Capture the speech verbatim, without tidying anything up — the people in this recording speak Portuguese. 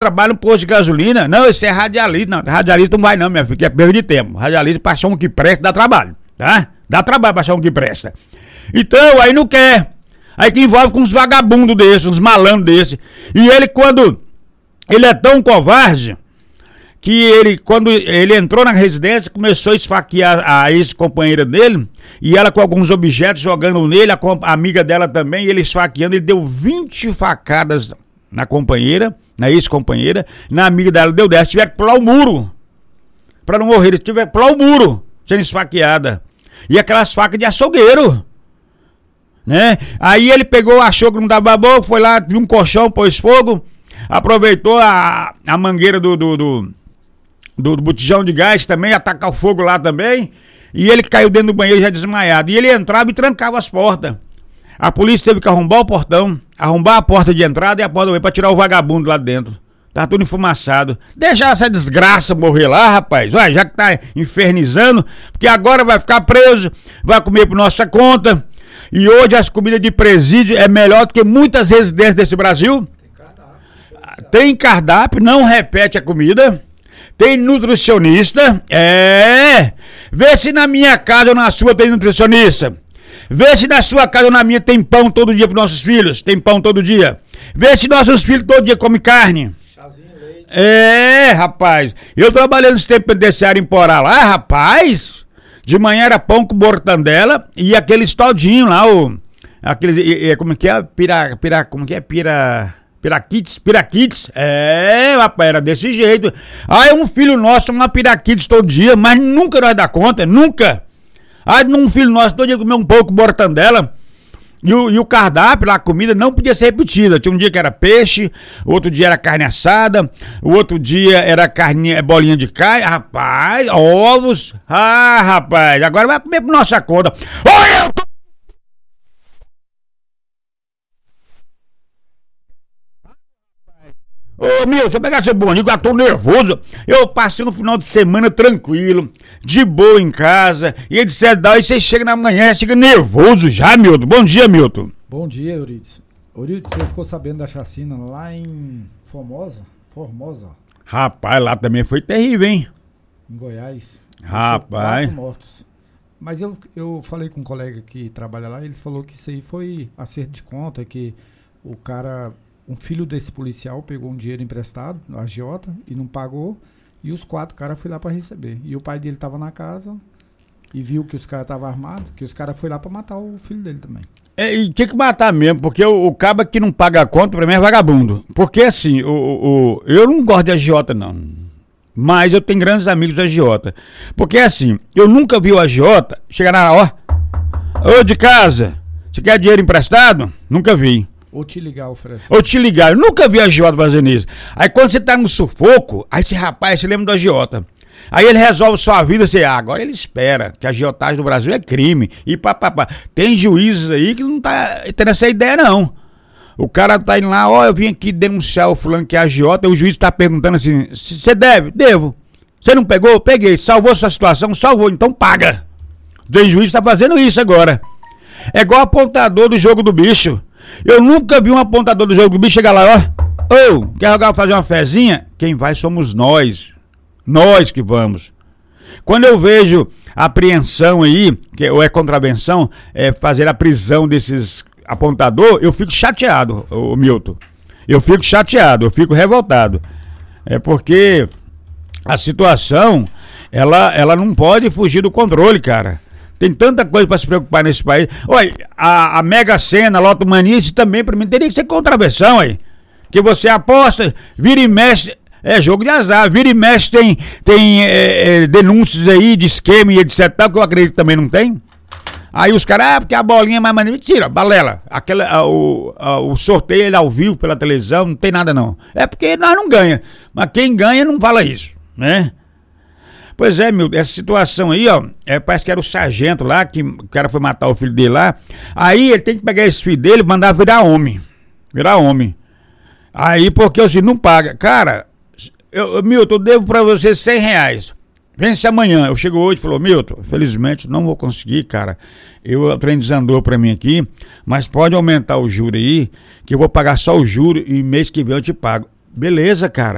trabalho no posto de gasolina. Não, esse é radialista. Não, radialista não vai não, minha filha, que é perda de tempo. Radialista, pra achar um que presta, dá trabalho, tá? Dá trabalho pra achar um que presta. Então, aí não quer. Aí que envolve com uns vagabundos desses, uns malandros desses. E ele, quando... Ele é tão covarde que ele, quando ele entrou na residência, começou a esfaquear a ex-companheira dele, e ela com alguns objetos jogando nele, a, a amiga dela também, e ele esfaqueando, ele deu vinte facadas na companheira, na ex-companheira, na amiga dela deu dez, tiver que pular o muro, pra não morrer, ele tiver que pular o muro, sendo esfaqueada, e aquelas facas de açougueiro, né? Aí ele pegou, achou que não dava boa, foi lá, viu um colchão, pôs fogo, aproveitou a, a mangueira do, do, do, do, do botijão de gás também, atacar o fogo lá também, e ele caiu dentro do banheiro já desmaiado, e ele entrava e trancava as portas. A polícia teve que arrombar o portão, arrombar a porta de entrada e a porta do banheiro pra tirar o vagabundo lá dentro. Tava tudo enfumaçado. Deixa essa desgraça morrer lá, rapaz. Vai, já que tá infernizando, porque agora vai ficar preso, vai comer por nossa conta. E hoje as comidas de presídio é melhor do que muitas residências desse Brasil. Tem cardápio, não repete a comida. Tem nutricionista. É. Vê se na minha casa ou na sua tem nutricionista. Vê se na sua casa ou na minha tem pão todo dia para nossos filhos. Tem pão todo dia. Vê se nossos filhos todo dia comem carne. Chazinho, leite. É, rapaz. Eu trabalhei no sistema penitenciário em Porá lá, rapaz. De manhã era pão com mortandela e aquele todinho lá, o... Aquele... Como que é? Pira... Pira... Como que é? Pira... Piraquites, piraquites, é, rapaz, era desse jeito. Aí um filho nosso toma piraquites todo dia, mas nunca nós dá conta, nunca. Aí um filho nosso todo dia comeu um pouco mortandela. E o, e o cardápio, lá, a comida não podia ser repetida. Tinha um dia que era peixe, outro dia era carne assada, o outro dia era carne, bolinha de carne, rapaz, ovos. Ah, rapaz, agora vai comer por nossa conta. Olha, eu tô... Ô, meu, se eu pegar seu bonito, eu tô nervoso. Eu passei no final de semana tranquilo, de boa em casa, e etcétera. Daí você chega na manhã, chega nervoso já, Milton. Bom dia, Milton. Bom dia, Euridice. Euridice, você ficou sabendo da chacina lá em Formosa? Formosa. Rapaz, lá também foi terrível, hein? Em Goiás. Rapaz. Quatro mortos. Mas eu, eu falei com um colega que trabalha lá, ele falou que isso aí foi acerto de conta, que o cara... Um filho desse policial pegou um dinheiro emprestado, no agiota, e não pagou, e os quatro caras foram lá para receber. E o pai dele tava na casa e viu que os caras estavam armados, que os caras foram lá para matar o filho dele também. É, e tinha que matar mesmo, porque o, o caba que não paga a conta, pra mim é vagabundo. Porque assim, o, o, eu não gosto de agiota, não. Mas eu tenho grandes amigos de agiota. Porque assim, eu nunca vi o agiota chegar na hora, ó, ô de casa, você quer dinheiro emprestado? Nunca vi. Ou te ligar, oferecer. Ou te ligar. Eu nunca vi o agiota fazendo isso. Aí quando você tá no sufoco, aí esse rapaz, você lembra do agiota. Aí ele resolve sua vida, você, ah, agora ele espera, que a agiotagem do Brasil é crime. E papapá. Tem juízes aí que não tá tendo essa ideia, não. O cara tá indo lá, ó, eu vim aqui denunciar o fulano que é agiota, e o juiz tá perguntando assim, você deve? Devo. Você não pegou? Peguei. Salvou sua situação? Salvou. Então paga. O juiz tá fazendo isso agora. É igual apontador do jogo do bicho. Eu nunca vi um apontador do jogo do bicho chegar lá, ó. Ô, oh, quer jogar fazer uma fezinha? Quem vai somos nós. Nós que vamos. Quando eu vejo apreensão aí, que, ou é contravenção, é fazer a prisão desses apontador, eu fico chateado, ô Milton. Eu fico chateado, eu fico revoltado. É porque a situação, ela, ela não pode fugir do controle, cara. Tem tanta coisa para se preocupar nesse país. Olha, a, a Mega Sena, a Loto Mania, isso também para mim teria que ser contravenção, aí. Que você aposta, vira e mexe, é jogo de azar, vira e mexe tem, tem é, é, denúncias aí de esquema e etcétera, que eu acredito que também não tem. Aí os caras, ah, porque a bolinha é mais maneira. Mentira, balela. Aquela, a, o, a, o sorteio ele ao vivo pela televisão, não tem nada não. É porque nós não ganha. Mas quem ganha não fala isso, né? Pois é, meu, essa situação aí, ó, é, parece que era o sargento lá, que o cara foi matar o filho dele lá, aí ele tem que pegar esse filho dele e mandar virar homem, virar homem. Aí, porque assim, não paga. Cara, eu, Milton, eu devo pra você cem reais, vence amanhã. Eu chego hoje e falou, Milton, felizmente não vou conseguir, cara, eu, o trem desandou pra mim aqui, mas pode aumentar o juro aí, que eu vou pagar só o juro e mês que vem eu te pago. Beleza, cara.